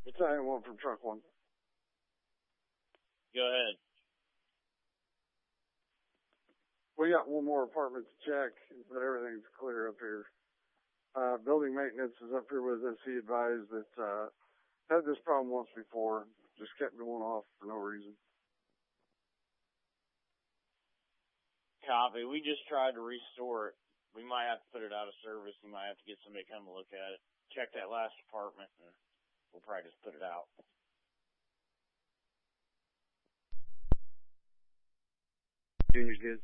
Battalion 1 from Truck 1. Go ahead. We got one more apartment to check, but everything's clear up here. Building maintenance is up here with us. He advised that had this problem once before, just kept going off for no reason. Copy. We just tried to restore it. We might have to put it out of service. We might have to get somebody to come look at it. Check that last apartment, and we'll probably just put it out. Junior's good.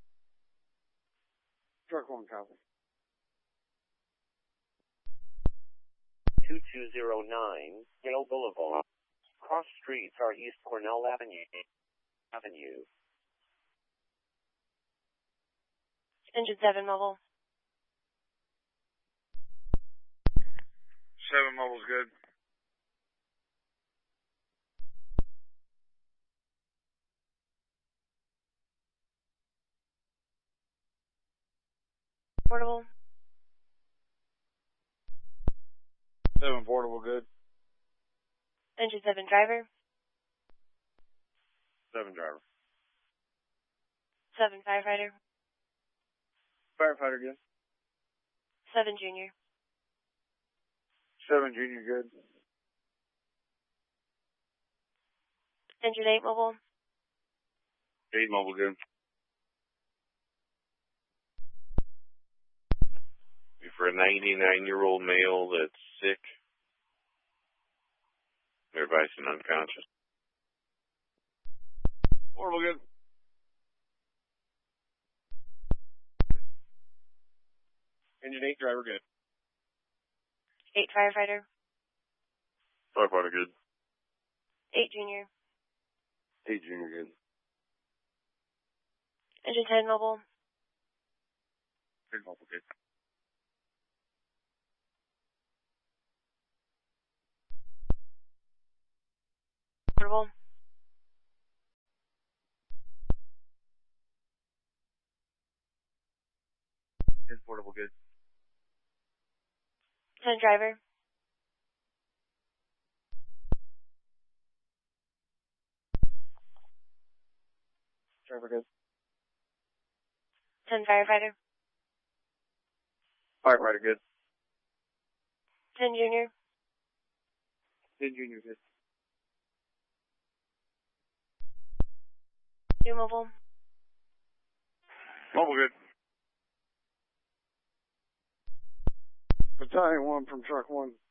Truck 1 copy. 2209 Gale Boulevard. Cross streets are East Cornell Avenue. Engine 7 mobile. 7 mobile's good. Portable. 7 portable good. Engine 7 driver. 7 driver. 7 firefighter. Firefighter good. 7 junior. 7 junior good. Engine 8 mobile. 8 mobile good. For a 99-year-old male that's sick, everybody's unconscious. Portable good. Engine 8 driver good. 8 firefighter. Firefighter good. 8 junior. 8 junior good. Engine 10 mobile. 10 mobile good. Portable. 10 portable good. 10 driver. Driver good. 10 firefighter. Firefighter good. 10 junior. 10 junior good. 2 mobile. Mobile good. Battalion 1 from Truck 1.